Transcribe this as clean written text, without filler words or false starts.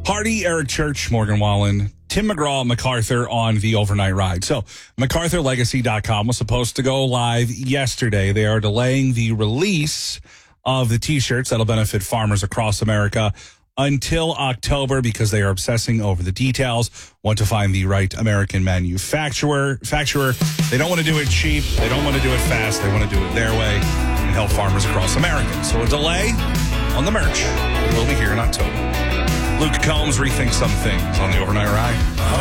Hardy, Eric Church, Morgan Wallen, Tim McGraw, MacArthur on the overnight ride. So MacArthurLegacy.com was supposed to go live yesterday. They are delaying the release of the T-shirts that'll benefit farmers across America until October because they are obsessing over the details, want to find the right American manufacturer. They don't want to do it cheap. They don't want to do it fast. They want to do it their way and help farmers across America. So a delay on the merch will be here in October. Luke Combs rethinks some things on the overnight ride.